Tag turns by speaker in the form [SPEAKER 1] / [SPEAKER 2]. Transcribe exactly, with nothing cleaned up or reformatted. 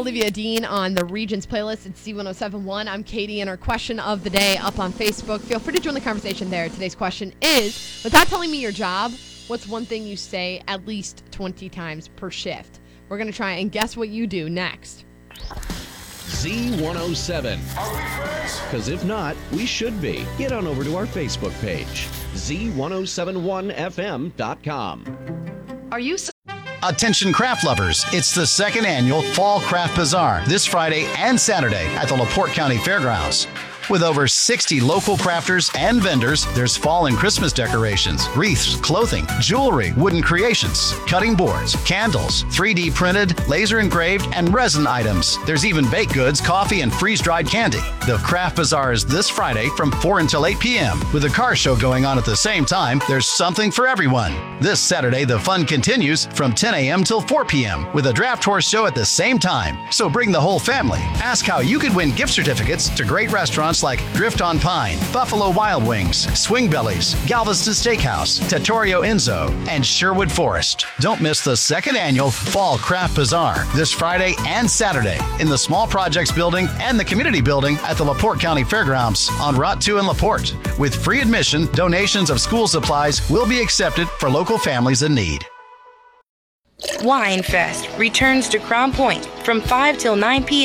[SPEAKER 1] Olivia Dean on the Regions playlist at C ten seventy-one. I'm Katie, and our question of the day up on Facebook. Feel free to join the conversation there. Today's question is, without telling me your job, what's one thing you say at least twenty times per shift? We're going to try and guess what you do next.
[SPEAKER 2] Z one oh seven.
[SPEAKER 3] Are we friends?
[SPEAKER 2] Because if not, we should be. Get on over to our Facebook page, Z ten seventy-one F M dot com.
[SPEAKER 4] Are you...
[SPEAKER 5] Attention craft lovers, it's the second annual Fall Craft Bazaar this Friday and Saturday at the LaPorte County Fairgrounds. With over sixty local crafters and vendors, there's fall and Christmas decorations, wreaths, clothing, jewelry, wooden creations, cutting boards, candles, three D printed, laser engraved, and resin items. There's even baked goods, coffee, and freeze-dried candy. The Craft Bazaar is this Friday from four until eight p.m. With a car show going on at the same time, there's something for everyone. This Saturday, the fun continues from ten a.m. till four p.m. with a draft horse show at the same time. So bring the whole family. Ask how you could win gift certificates to great restaurants like Drift on Pine, Buffalo Wild Wings, Swing Bellies, Galveston Steakhouse, Trattoria Enzo, and Sherwood Forest. Don't miss the second annual Fall Craft Bazaar this Friday and Saturday in the Small Projects Building and the Community Building at the LaPorte County Fairgrounds on Route two in LaPorte. With free admission, donations of school supplies will be accepted for local families in need.
[SPEAKER 4] Wine Fest returns to Crown Point from five till nine p.m.